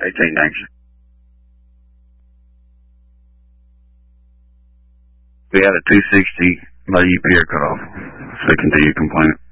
18, thanks. We had a 260 by UPR cutoff, so continue complaint.